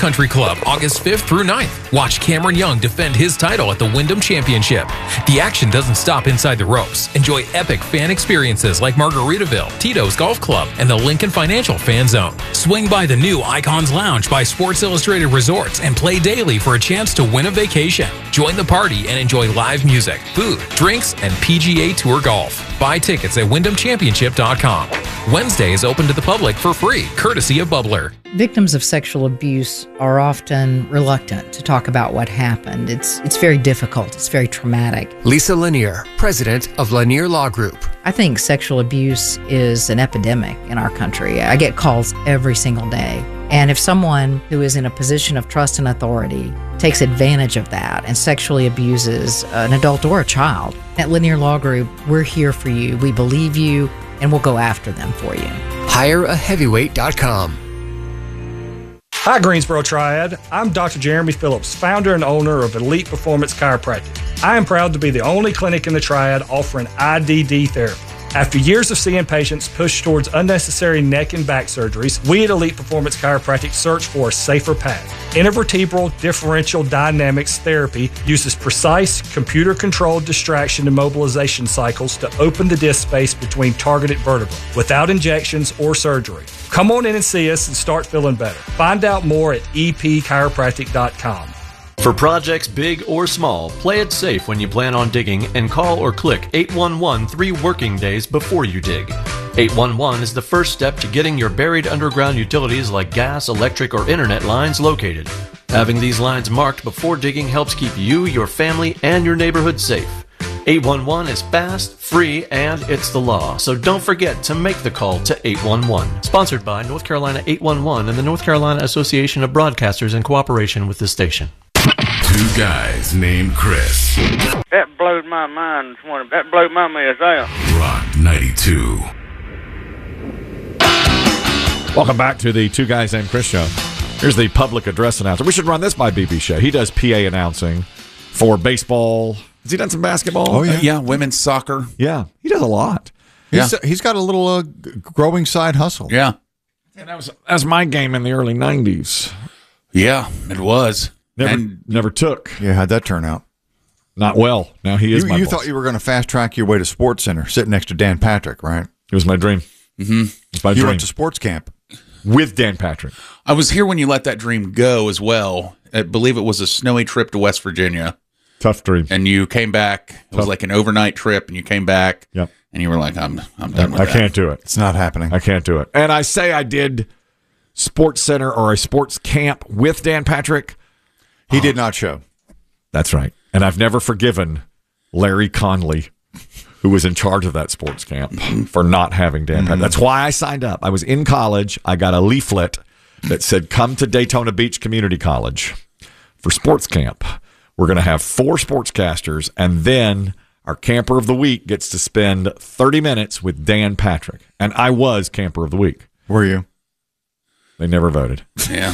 Country Club August 5th through 9th. Watch Cameron Young defend his title at the Wyndham Championship. The action doesn't stop inside the ropes. Enjoy epic fan experiences like Margaritaville, Tito's Golf Club, and the Lincoln Financial Fan Zone. Swing by the new Icons Lounge by Sports Illustrated Resorts and play daily for a chance to win a vacation. Join the party and enjoy live music, food, drinks, and PGA Tour golf. Buy tickets at wyndhamchampionship.com. Wednesday is open to the public for free, courtesy of Bubbler. Victims of sexual abuse are often reluctant to talk about what happened. It's very difficult. It's very traumatic. Lisa Lanier, president of Lanier Law Group. I think sexual abuse is an epidemic in our country. I get calls every single day. And if someone who is in a position of trust and authority takes advantage of that and sexually abuses an adult or a child, at Lanier Law Group, we're here for you. We believe you, and we'll go after them for you. HireAHeavyweight.com. Hi, Greensboro Triad. I'm Dr. Jeremy Phillips, founder and owner of Elite Performance Chiropractic. I am proud to be the only clinic in the Triad offering IDD therapy. After years of seeing patients push towards unnecessary neck and back surgeries, we at Elite Performance Chiropractic search for a safer path. Intervertebral differential dynamics therapy uses precise, computer-controlled distraction and mobilization cycles to open the disc space between targeted vertebrae without injections or surgery. Come on in and see us and start feeling better. Find out more at epchiropractic.com. For projects big or small, play it safe when you plan on digging and call or click 811 3 working days before you dig. 811 is the first step to getting your buried underground utilities like gas, electric, or internet lines located. Having these lines marked before digging helps keep you, your family, and your neighborhood safe. 811 is fast, free, and it's the law, so don't forget to make the call to 811. Sponsored by North Carolina 811 and the North Carolina Association of Broadcasters in cooperation with the station. Two guys named Chris. That blowed my mind this morning. That blowed my mess out. Rock 92. Welcome back to the Two Guys Named Chris show. Here's the public address announcer. We should run this by BB Shea. He does PA announcing for baseball. Has he done some basketball? Oh, yeah. Yeah, women's soccer. Yeah, he does a lot. He's got a little growing side hustle. Yeah. And that was my game in the early 90s. Yeah, it was. Never took. Yeah, how'd that turn out? Not well. Now he is my You boss. thought you were going to fast track your way to Sports Center, sitting next to Dan Patrick, right? It was my dream. Mm-hmm. It was my you dream. went to sports camp. With Dan Patrick. I was here when you let that dream go as well. I believe it was a snowy trip to West Virginia. Tough dream. And you came back. It was like an overnight trip, and you came back. Yep. And you were like, I'm done with I that. can't do it. It's not happening. I can't do it. And I say I did Sports Center or a sports camp with Dan Patrick. He did not show. That's right. And I've never forgiven Larry Conley, who was in charge of that sports camp, for not having Dan Patrick. That's why I signed up. I was in college. I got a leaflet that said, come to Daytona Beach Community College for sports camp. We're going to have 4 sportscasters, and then our camper of the week gets to spend 30 minutes with Dan Patrick. And I was camper of the week. Were you? They never voted. Yeah.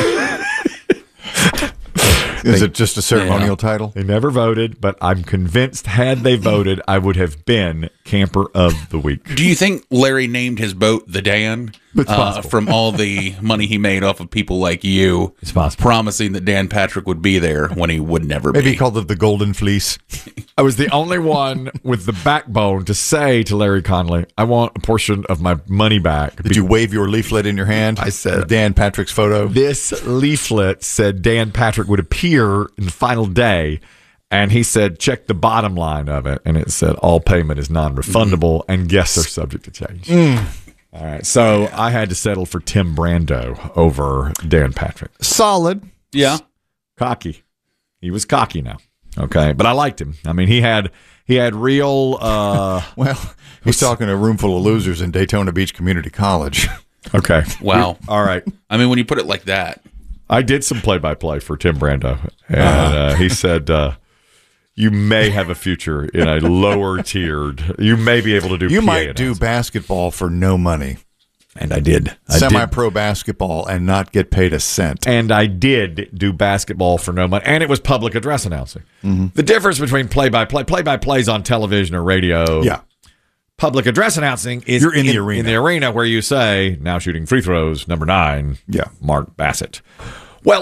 Is it just a ceremonial title? They never voted, but I'm convinced had they voted, I would have been camper of the week. Do you think Larry named his boat the Dan from all the money he made off of people like you promising that Dan Patrick would be there when he would never be? Maybe he called it the Golden Fleece. I was the only one with the backbone to say to Larry Conley, I want a portion of my money back. Did you wave your leaflet in your hand? I said, Dan Patrick's photo. This leaflet said Dan Patrick would appear in the final day, and he said, check the bottom line of it, and it said all payment is non-refundable, and guests are subject to change. All right, so I had to settle for Tim Brando over Dan Patrick. Solid. Yeah. Cocky. He was cocky now. Okay, but I liked him. I mean, he had real. Well, he's talking to a room full of losers in Daytona Beach Community College. Okay. Wow. All right. I mean, when you put it like that. I did some play-by-play for Tim Brando, and he said, you may have a future in a lower-tiered. You may be able to do. You PA might do basketball for no money. And I did. Semi-pro basketball and not get paid a cent. And I did do basketball for no money. And it was public address announcing. Mm-hmm. The difference between play-by-plays on television or radio. Yeah. Public address announcing is you're in the arena. In the arena where you say, now shooting free throws, number 9, yeah, Mark Bassett.